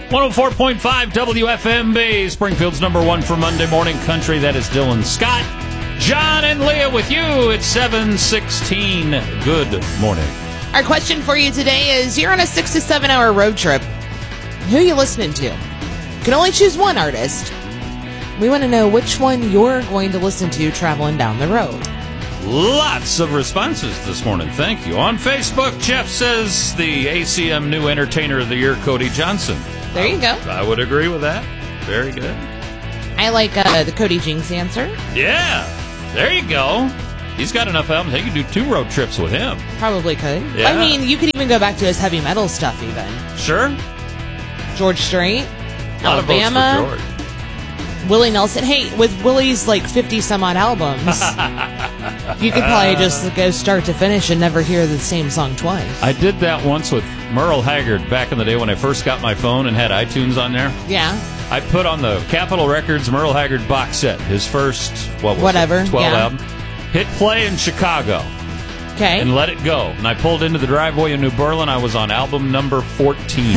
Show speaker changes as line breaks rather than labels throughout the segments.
104.5 WFMB, Springfield's number one for Monday morning country. That is Dylan Scott. John and Leah with you. It's 7:16. Good morning.
Our question for you today is, you're on a 6 to 7 hour road trip. Who are you listening to? You can only choose one artist. We want to know which one you're going to listen to traveling down the road.
Lots of responses this morning. Thank you. On Facebook, Jeff says the ACM New Entertainer of the Year, Cody Johnson.
There you go.
I would agree with that. Very good.
I like the Cody Jinks answer.
Yeah. There you go. He's got enough albums. He could do 2 road trips with him.
Probably could.
Yeah.
I mean, you could even go back to his heavy metal stuff even.
Sure.
George Strait,
A lot of votes
Alabama,
for George.
Willie Nelson. Hey, with Willie's like 50-some-odd albums, you could probably just go start to finish and never hear the same song twice.
I did that once with Merle Haggard back in the day when I first got my phone and had iTunes on there.
Yeah.
I put on the Capitol Records Merle Haggard box set, his first, 12 album. Hit play in Chicago.
Okay.
And let it go. And I pulled into the driveway in New Berlin. I was on album number 14.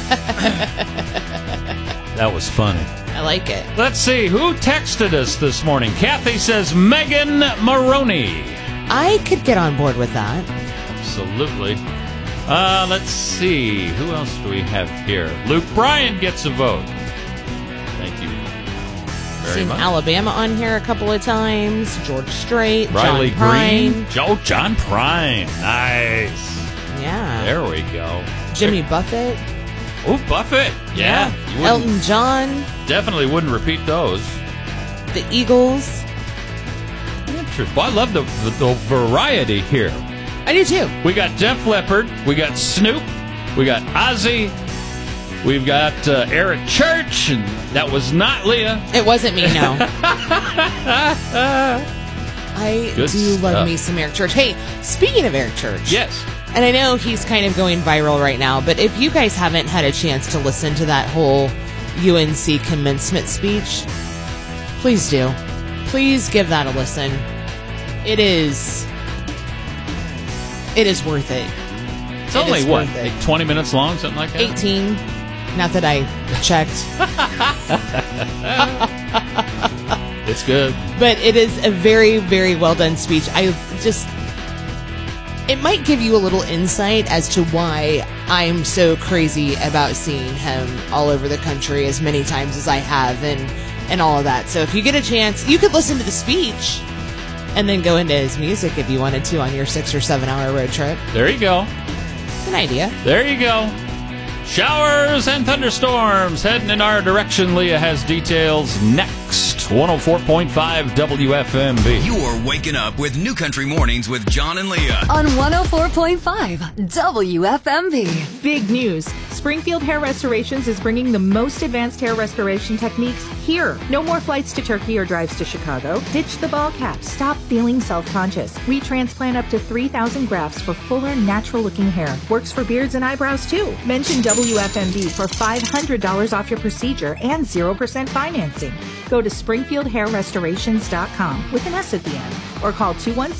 That was funny.
I like it.
Let's see. Who texted us this morning? Kathy says Megan Maroney.
I could get on board with that.
Absolutely. Let's see. Who else do we have here? Luke Bryan gets a vote. Thank you very
Seen
much.
Alabama on here a couple of times. George Strait,
Riley
John Prine.
Green. John Prine. Nice.
Yeah.
There we go.
Jimmy Buffett.
Oh, Buffett. Yeah. You wouldn't-
Elton John.
Definitely wouldn't repeat those.
The Eagles.
Interesting. Well, I love the variety here.
I do too.
We got Def Leppard. We got Snoop. We got Ozzy. We've got Eric Church. And that was not Leah.
It wasn't me, no. I
Good
do
stuff.
love me some Eric Church. Hey, speaking of Eric Church.
Yes.
And I know he's kind of going viral right now, but if you guys haven't had a chance to listen to that whole UNC commencement speech, please do. Please give that a listen. It is worth it.
It's only,
is
what,
worth it.
like 20 minutes long, something like that?
18. Not that I checked.
It's good.
But it is a very, very well done speech. It might give you a little insight as to why I'm so crazy about seeing him all over the country as many times as I have and all of that. So if you get a chance, you could listen to the speech and then go into his music if you wanted to on your 6 or 7 hour road trip.
There you go.
It's an idea.
There you go. Showers and thunderstorms heading in our direction. Leah has details next. 104.5 WFMB.
You're waking up with New Country Mornings with John and Leah.
On 104.5 WFMB.
Big news. Springfield Hair Restorations is bringing the most advanced hair restoration techniques here. No more flights to Turkey or drives to Chicago. Ditch the ball cap. Stop feeling self-conscious. We transplant up to 3,000 grafts for fuller, natural-looking hair. Works for beards and eyebrows, too. Mention WFMB for $500 off your procedure and 0% financing. Go to SpringfieldHairRestorations.com with an S at the end, or call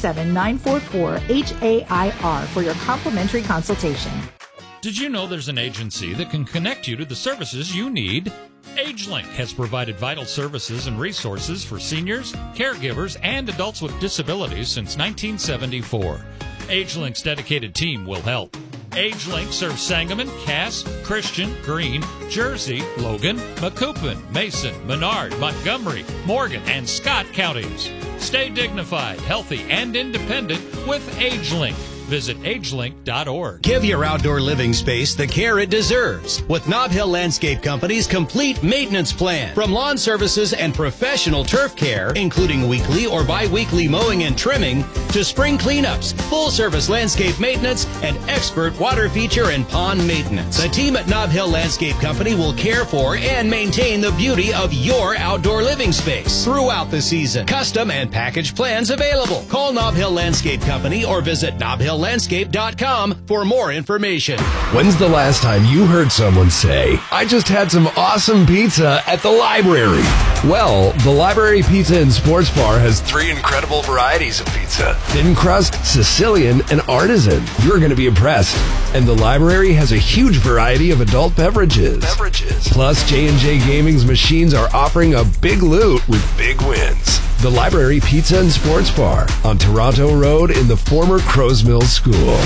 217-944-HAIR for your complimentary consultation.
Did you know there's an agency that can connect you to the services you need? AgeLink has provided vital services and resources for seniors, caregivers, and adults with disabilities since 1974. AgeLink's dedicated team will help. AgeLink serves Sangamon, Cass, Christian, Greene, Jersey, Logan, Macoupin, Mason, Menard, Montgomery, Morgan, and Scott counties. Stay dignified, healthy, and independent with AgeLink. Visit agelink.org.
Give your outdoor living space the care it deserves with Nob Hill Landscape Company's complete maintenance plan. From lawn services and professional turf care, including weekly or bi-weekly mowing and trimming, to spring cleanups, full-service landscape maintenance, and expert water feature and pond maintenance. The team at Nob Hill Landscape Company will care for and maintain the beauty of your outdoor living space throughout the season. Custom and package plans available. Call Nob Hill Landscape Company or visit Nob Hill NotHillLandscape.com for more information.
When's the last time you heard someone say, I just had some awesome pizza at the library? Well, the Library Pizza and Sports Bar has 3 incredible varieties of pizza. Thin crust, Sicilian, and artisan. You're going to be impressed. And the library has a huge variety of adult beverages. Plus, J&J Gaming's machines are offering a big loot with big wins. The Library Pizza and Sports Bar on Toronto Road in the former Crows Mill School.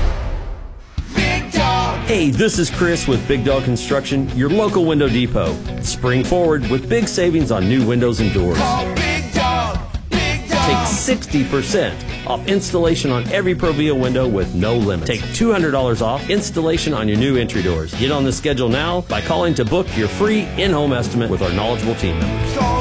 Hey, this is Chris with Big Dog Construction, your local window depot. Spring forward with big savings on new windows and doors. Take 60% off installation on every Provia window with no limit. Take $200 off installation on your new entry doors. Get on the schedule now by calling to book your free in-home estimate with our knowledgeable team members.
Call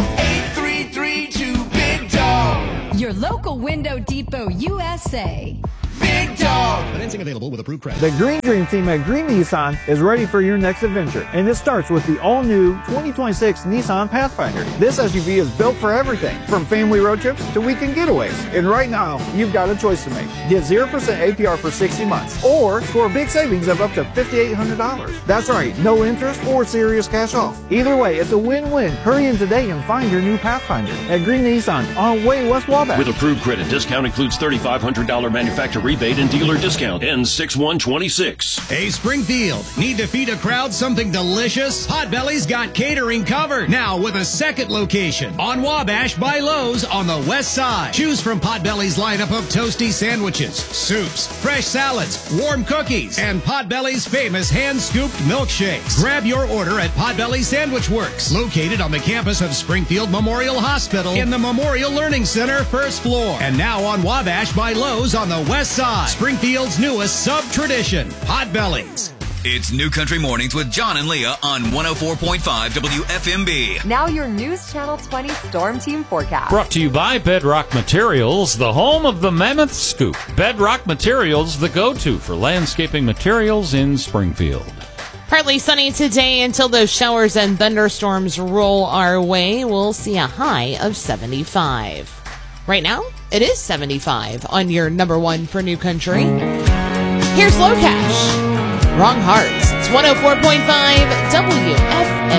8332-BIG-DOG.
Your local Window Depot USA.
Big Dog.
Financing available with approved credit.
The Green Dream team at Green Nissan is ready for your next adventure, and it starts with the all-new 2026 Nissan Pathfinder. This SUV is built for everything, from family road trips to weekend getaways. And right now, you've got a choice to make. Get 0% APR for 60 months, or score big savings of up to $5,800. That's right, no interest or serious cash off. Either way, it's a win-win. Hurry in today and find your new Pathfinder at Green Nissan on Way West Wabash.
With approved credit, discount includes $3,500 manufacturer rebate and dealer discount. Ends 6/1/26.
Hey, Springfield, need to feed a crowd something delicious? Potbelly's got catering covered. Now with a second location on Wabash by Lowe's on the west side. Choose from Potbelly's lineup of toasty sandwiches, soups, fresh salads, warm cookies, and Potbelly's famous hand-scooped milkshakes. Grab your order at Potbelly Sandwich Works, located on the campus of Springfield Memorial Hospital in the Memorial Learning Center, first floor. And now on Wabash by Lowe's on the west side. Springfield's newest sub-tradition, Potbelly's.
It's New Country Mornings with John and Leah on 104.5 WFMB.
Now your News Channel 20 Storm Team forecast.
Brought to you by Bedrock Materials, the home of the Mammoth Scoop. Bedrock Materials, the go-to for landscaping materials in Springfield.
Partly sunny today until those showers and thunderstorms roll our way. We'll see a high of 75. Right now, it is 75 on your number one for New Country. Here's Low Cash. Wrong Hearts. It's 104.5 WFM.